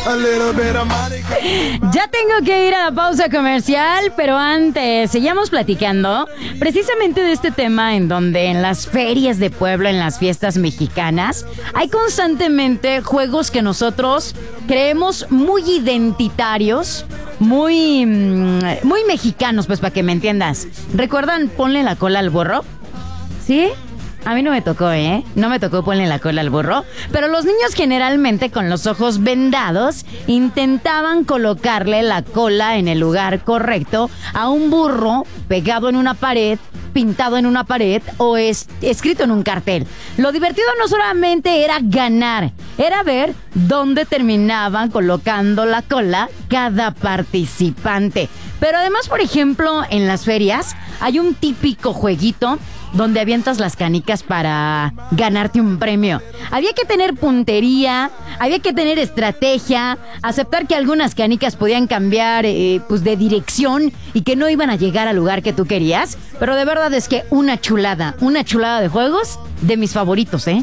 Ya tengo que ir a la pausa comercial, pero antes seguíamos platicando precisamente de este tema en donde en las ferias de pueblo, en las fiestas mexicanas, hay constantemente juegos que nosotros creemos muy identitarios, muy mexicanos, pues para que me entiendas. ¿Recuerdan Ponle la cola al burro? ¿Sí? A mí no me tocó, No me tocó Ponle la cola al burro. Pero los niños generalmente con los ojos vendados intentaban colocarle la cola en el lugar correcto a un burro pegado en una pared, pintado en una pared o escrito en un cartel. Lo divertido no solamente era ganar, era ver dónde terminaban colocando la cola cada participante. Pero además, por ejemplo, en las ferias hay un típico jueguito donde avientas las canicas para ganarte un premio. Había que tener puntería, había que tener estrategia, aceptar que algunas canicas podían cambiar pues de dirección y que no iban a llegar al lugar que tú querías. Pero de verdad es que una chulada de juegos de mis favoritos, Dice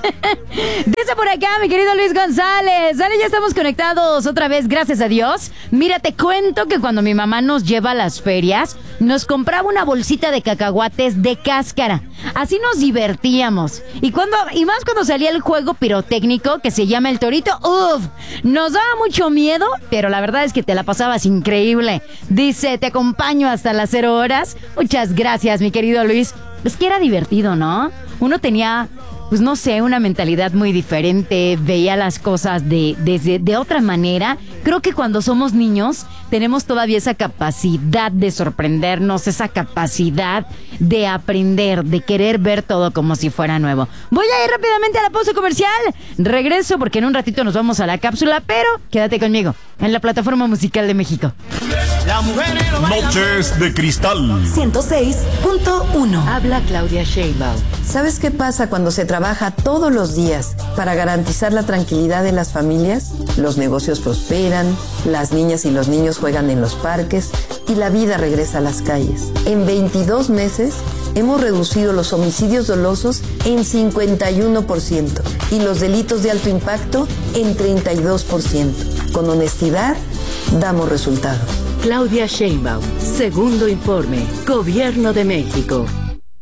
por acá mi querido Luis González. Dale, ya estamos conectados otra vez, gracias a Dios. Mira, te cuento que cuando mi mamá nos lleva a las ferias, nos compraba una bolsita de cacahuates de cáscara. Así nos divertíamos. Y más cuando salía el juego pirotécnico que se llama el Torito, nos daba mucho miedo, pero la verdad es que te la pasabas increíble. Dice, te acompaño hasta las 0 horas. Muchas gracias, mi querido Luis. Es que era divertido, ¿no? Uno tenía, pues no sé, una mentalidad muy diferente, veía las cosas de otra manera. Creo que cuando somos niños tenemos todavía esa capacidad de sorprendernos, esa capacidad de aprender, de querer ver todo como si fuera nuevo. Voy a ir rápidamente a la pausa comercial. Regreso porque en un ratito nos vamos a la cápsula, pero quédate conmigo en la plataforma musical de México. Noches de Cristal 106.1. Habla Claudia Sheinbaum. ¿Sabes qué pasa cuando se trabaja todos los días para garantizar la tranquilidad de las familias? Los negocios prosperan, las niñas y los niños juegan en los parques y la vida regresa a las calles. En 22 meses hemos reducido los homicidios dolosos en 51% y los delitos de alto impacto en 32%. Con honestidad, damos resultados. Claudia Sheinbaum, segundo informe, Gobierno de México.